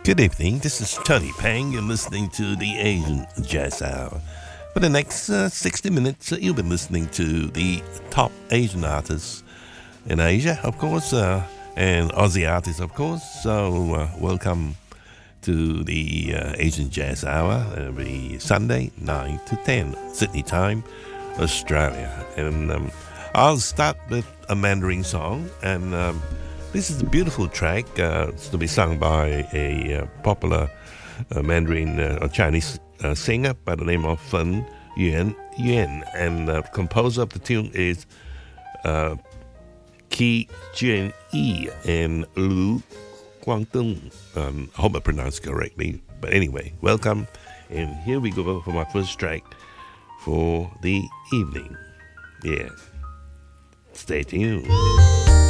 Good evening, this is Tony Pang. You're listening to the Asian Jazz Hour. For the next 60 minutes, you'll be listening to the top Asian artists in Asia, of course, and Aussie artists, of course. So, welcome to the Asian Jazz Hour every Sunday, 9 to 10, Sydney time, Australia. And I'll start with a Mandarin song, and this is a beautiful track. It's to be sung by a popular Mandarin or Chinese singer by the name of Fen Yuan, and the composer of the tune is Qi Jianyi and Lu Guangdong. I hope I pronounced it correctly. But anyway, welcome, and here we go for my first track for the evening. Yeah, stay tuned.